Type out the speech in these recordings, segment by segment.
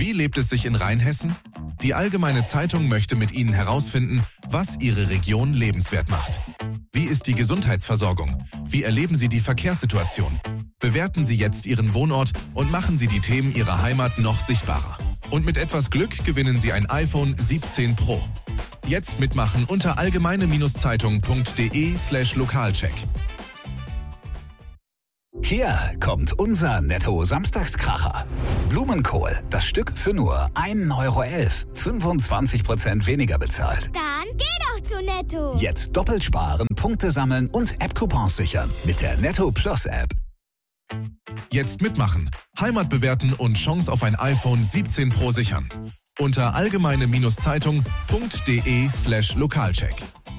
Wie lebt es sich in Rheinhessen? Die Allgemeine Zeitung möchte mit Ihnen herausfinden, was Ihre Region lebenswert macht. Wie ist die Gesundheitsversorgung? Wie erleben Sie die Verkehrssituation? Bewerten Sie jetzt Ihren Wohnort und machen Sie die Themen Ihrer Heimat noch sichtbarer. Und mit etwas Glück gewinnen Sie ein iPhone 17 Pro. Jetzt mitmachen unter allgemeine-zeitung.de/Lokalcheck. Hier kommt unser Netto-Samstagskracher. Blumenkohl, das Stück für nur 1,11 €. 25% weniger bezahlt. Dann geh doch zu Netto. Jetzt doppelt sparen, Punkte sammeln und App-Coupons sichern mit der Netto Plus App. Jetzt mitmachen, Heimat bewerten und Chance auf ein iPhone 17 Pro sichern. Unter allgemeine-zeitung.de/Lokalcheck.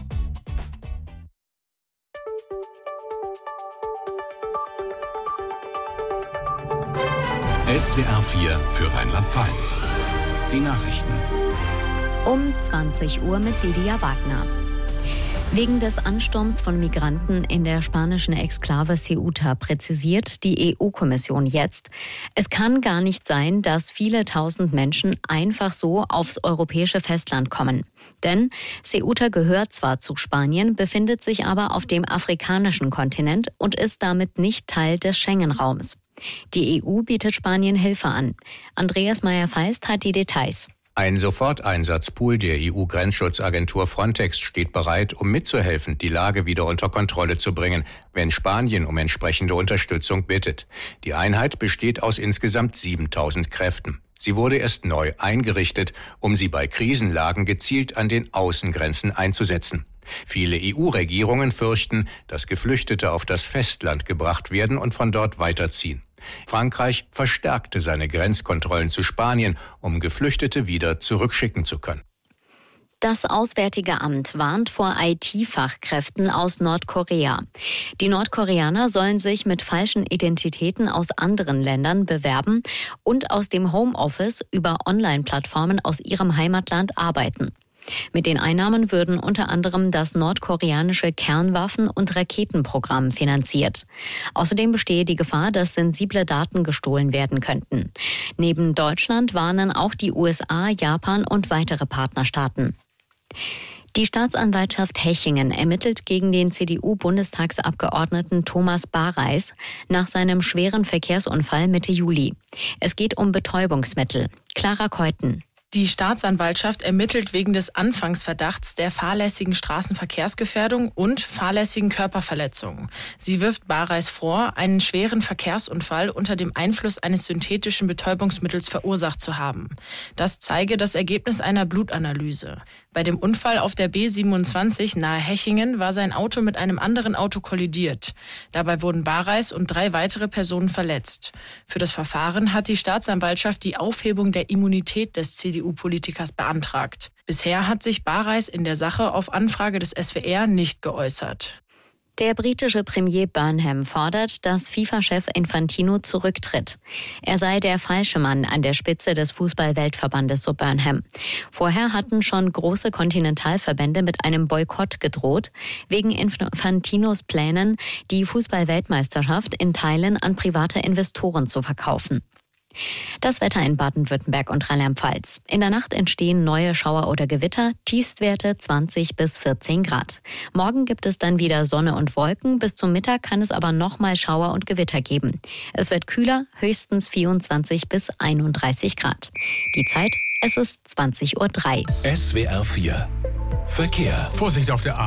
SWR 4 für Rheinland-Pfalz. Die Nachrichten. Um 20 Uhr mit Lydia Wagner. Wegen des Ansturms von Migranten in der spanischen Exklave Ceuta präzisiert die EU-Kommission jetzt, es kann gar nicht sein, dass viele tausend Menschen einfach so aufs europäische Festland kommen. Denn Ceuta gehört zwar zu Spanien, befindet sich aber auf dem afrikanischen Kontinent und ist damit nicht Teil des Schengen-Raums. Die EU bietet Spanien Hilfe an. Andreas Meyer-Feist hat die Details. Ein Soforteinsatzpool der EU-Grenzschutzagentur Frontex steht bereit, um mitzuhelfen, die Lage wieder unter Kontrolle zu bringen, wenn Spanien um entsprechende Unterstützung bittet. Die Einheit besteht aus insgesamt 7.000 Kräften. Sie wurde erst neu eingerichtet, um sie bei Krisenlagen gezielt an den Außengrenzen einzusetzen. Viele EU-Regierungen fürchten, dass Geflüchtete auf das Festland gebracht werden und von dort weiterziehen. Frankreich verstärkte seine Grenzkontrollen zu Spanien, um Geflüchtete wieder zurückschicken zu können. Das Auswärtige Amt warnt vor IT-Fachkräften aus Nordkorea. Die Nordkoreaner sollen sich mit falschen Identitäten aus anderen Ländern bewerben und aus dem Homeoffice über Online-Plattformen aus ihrem Heimatland arbeiten. Mit den Einnahmen würden unter anderem das nordkoreanische Kernwaffen- und Raketenprogramm finanziert. Außerdem bestehe die Gefahr, dass sensible Daten gestohlen werden könnten. Neben Deutschland warnen auch die USA, Japan und weitere Partnerstaaten. Die Staatsanwaltschaft Hechingen ermittelt gegen den CDU-Bundestagsabgeordneten Thomas Bareis nach seinem schweren Verkehrsunfall Mitte Juli. Es geht um Betäubungsmittel. Clara Keuten. Die Staatsanwaltschaft ermittelt wegen des Anfangsverdachts der fahrlässigen Straßenverkehrsgefährdung und fahrlässigen Körperverletzungen. Sie wirft Bareis vor, einen schweren Verkehrsunfall unter dem Einfluss eines synthetischen Betäubungsmittels verursacht zu haben. Das zeige das Ergebnis einer Blutanalyse. Bei dem Unfall auf der B27 nahe Hechingen war sein Auto mit einem anderen Auto kollidiert. Dabei wurden Bareis und 3 weitere Personen verletzt. Für das Verfahren hat die Staatsanwaltschaft die Aufhebung der Immunität des CDU-Politikers beantragt. Bisher hat sich Bareis in der Sache auf Anfrage des SWR nicht geäußert. Der britische Premier Burnham fordert, dass FIFA-Chef Infantino zurücktritt. Er sei der falsche Mann an der Spitze des Fußball-Weltverbandes, so Burnham. Vorher hatten schon große Kontinentalverbände mit einem Boykott gedroht, wegen Infantinos Plänen, die Fußball-Weltmeisterschaft in Teilen an private Investoren zu verkaufen. Das Wetter in Baden-Württemberg und Rheinland-Pfalz. In der Nacht entstehen neue Schauer oder Gewitter, Tiefstwerte 20 bis 14 Grad. Morgen gibt es dann wieder Sonne und Wolken, bis zum Mittag kann es aber nochmal Schauer und Gewitter geben. Es wird kühler, höchstens 24 bis 31 Grad. Die Zeit, es ist 20:03 Uhr. SWR 4 Verkehr. Vorsicht auf der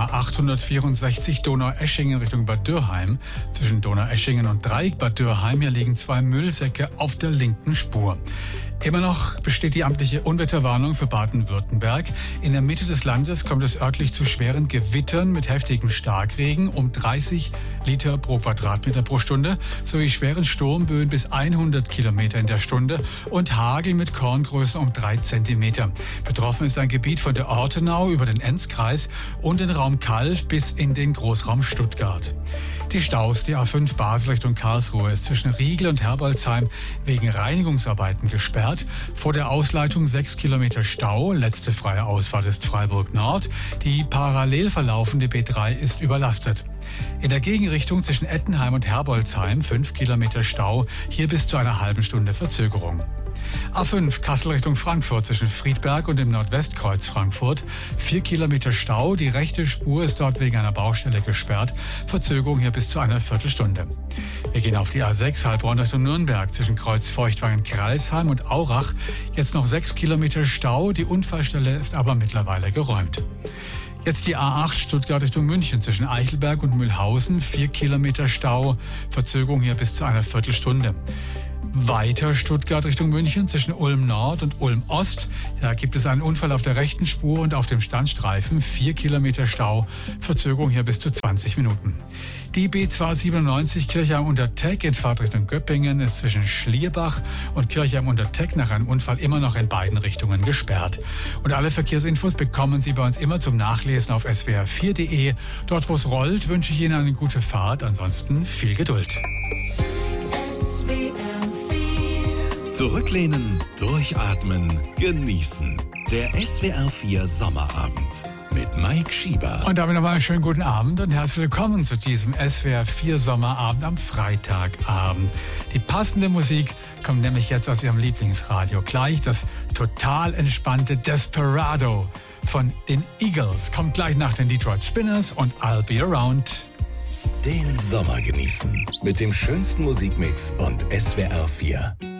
A864 Donaueschingen Richtung Bad Dürrheim. Zwischen Donaueschingen und Dreieck Bad Dürrheim hier liegen 2 Müllsäcke auf der linken Spur. Immer noch besteht die amtliche Unwetterwarnung für Baden-Württemberg. In der Mitte des Landes kommt es örtlich zu schweren Gewittern mit heftigem Starkregen um 30 Liter pro Quadratmeter pro Stunde sowie schweren Sturmböen bis 100 Kilometer in der Stunde und Hagel mit Korngrößen um 3 Zentimeter. Betroffen ist ein Gebiet von der Ortenau über den Enzkreis und den Raum Calw bis in den Großraum Stuttgart. Die Staus, die A5 Basel Richtung Karlsruhe ist zwischen Riegel und Herbolzheim wegen Reinigungsarbeiten gesperrt. Vor der Ausleitung 6 Kilometer Stau. Letzte freie Ausfahrt ist Freiburg Nord. Die parallel verlaufende B3 ist überlastet. In der Gegenrichtung zwischen Ettenheim und Herbolzheim 5 Kilometer Stau. Hier bis zu einer halben Stunde Verzögerung. A5 Kassel Richtung Frankfurt zwischen Friedberg und dem Nordwestkreuz Frankfurt. 4 Kilometer Stau. Die rechte Spur ist dort wegen einer Baustelle gesperrt. Verzögerung hier bis zu einer Viertelstunde. Wir gehen auf die A6 Heilbronn Richtung Nürnberg zwischen Kreuz Feuchtwangen-Kreilsheim und Aurach. Jetzt noch 6 Kilometer Stau. Die Unfallstelle ist aber mittlerweile geräumt. Jetzt die A8 Stuttgart Richtung München zwischen Eichelberg und Mühlhausen. 4 Kilometer Stau. Verzögerung hier bis zu einer Viertelstunde. Weiter Stuttgart Richtung München zwischen Ulm Nord und Ulm Ost. Da gibt es einen Unfall auf der rechten Spur und auf dem Standstreifen. 4 Kilometer Stau. Verzögerung hier bis zu 20 Minuten. Die B297 Kirchheim-Unterteck in Fahrtrichtung Göppingen ist zwischen Schlierbach und Kirchheim-Unterteck nach einem Unfall immer noch in beiden Richtungen gesperrt. Und alle Verkehrsinfos bekommen Sie bei uns immer zum Nachlesen auf swr4.de. Dort, wo es rollt, wünsche ich Ihnen eine gute Fahrt. Ansonsten viel Geduld. Zurücklehnen, durchatmen, genießen. Der SWR4 Sommerabend mit Mike Schieber. Und damit nochmal einen schönen guten Abend und herzlich willkommen zu diesem SWR4 Sommerabend am Freitagabend. Die passende Musik kommt nämlich jetzt aus Ihrem Lieblingsradio. Gleich das total entspannte Desperado von den Eagles kommt gleich nach den Detroit Spinners und I'll Be Around. Den Sommer genießen mit dem schönsten Musikmix und SWR4.